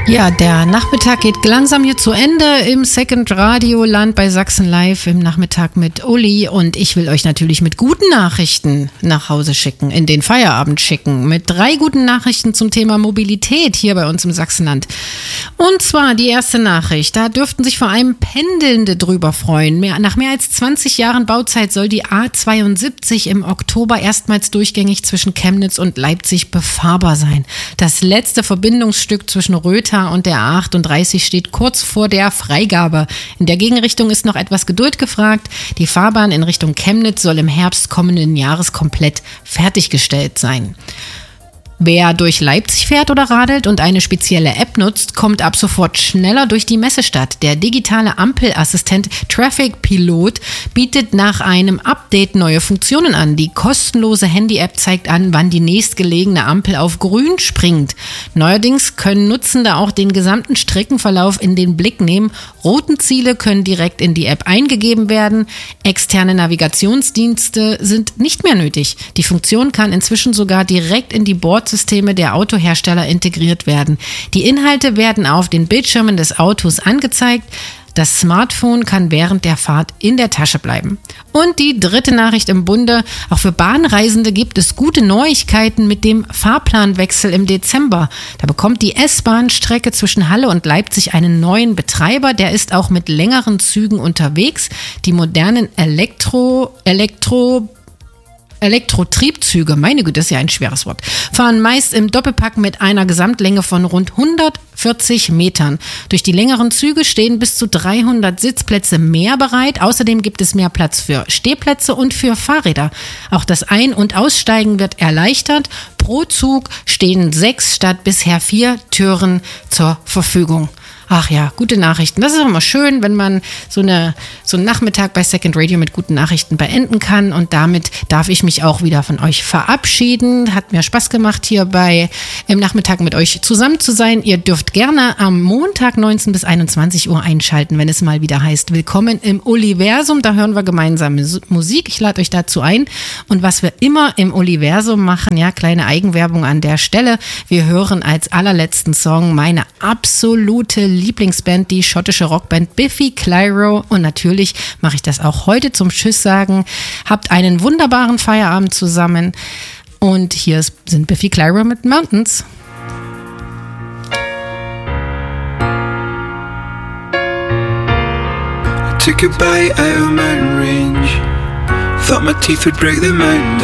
Ja, der Nachmittag geht langsam hier zu Ende im Second Radio Land bei Sachsen Live im Nachmittag mit Uli, und ich will euch natürlich mit guten Nachrichten nach Hause schicken, in den Feierabend schicken, mit 3 guten Nachrichten zum Thema Mobilität hier bei uns im Sachsenland. Und zwar die erste Nachricht, da dürften sich vor allem Pendelnde drüber freuen. Nach mehr als 20 Jahren Bauzeit soll die A72 im Oktober erstmals durchgängig zwischen Chemnitz und Leipzig befahrbar sein. Das letzte Verbindungsstück zwischen Rötha und der A38 steht kurz vor der Freigabe. In der Gegenrichtung ist noch etwas Geduld gefragt. Die Fahrbahn in Richtung Chemnitz soll im Herbst kommenden Jahres komplett fertiggestellt sein. Wer durch Leipzig fährt oder radelt und eine spezielle App nutzt, kommt ab sofort schneller durch die Messestadt. Der digitale Ampelassistent Traffic Pilot bietet nach einem Update neue Funktionen an. Die kostenlose Handy-App zeigt an, wann die nächstgelegene Ampel auf grün springt. Neuerdings können Nutzende auch den gesamten Streckenverlauf in den Blick nehmen. Routenziele können direkt in die App eingegeben werden. Externe Navigationsdienste sind nicht mehr nötig. Die Funktion kann inzwischen sogar direkt in die Bordsysteme der Autohersteller integriert werden. Die Inhalte werden auf den Bildschirmen des Autos angezeigt. Das Smartphone kann während der Fahrt in der Tasche bleiben. Und die dritte Nachricht im Bunde: Auch für Bahnreisende gibt es gute Neuigkeiten mit dem Fahrplanwechsel im Dezember. Da bekommt die S-Bahn-Strecke zwischen Halle und Leipzig einen neuen Betreiber. Der ist auch mit längeren Zügen unterwegs. Die modernen Elektrotriebzüge, meine Güte, das ist ja ein schweres Wort, fahren meist im Doppelpack mit einer Gesamtlänge von rund 140 Metern. Durch die längeren Züge stehen bis zu 300 Sitzplätze mehr bereit. Außerdem gibt es mehr Platz für Stehplätze und für Fahrräder. Auch das Ein- und Aussteigen wird erleichtert. Pro Zug stehen 6 statt bisher 4 Türen zur Verfügung. Ach ja, gute Nachrichten. Das ist immer schön, wenn man so einen Nachmittag bei Second Radio mit guten Nachrichten beenden kann. Und damit darf ich mich auch wieder von euch verabschieden. Hat mir Spaß gemacht, hier im Nachmittag mit euch zusammen zu sein. Ihr dürft gerne am Montag 19 bis 21 Uhr einschalten, wenn es mal wieder heißt Willkommen im Oliversum. Da hören wir gemeinsam Musik. Ich lade euch dazu ein. Und was wir immer im Oliversum machen, ja, kleine Eigenwerbung an der Stelle. Wir hören als allerletzten Song meine absolute Lieblingsband, die schottische Rockband Biffy Clyro, und natürlich mache ich das auch heute zum Tschüss sagen. Habt einen wunderbaren Feierabend zusammen, und hier sind Biffy Clyro mit Mountains. I took a bite out of a mountain range, thought my teeth would break the mountain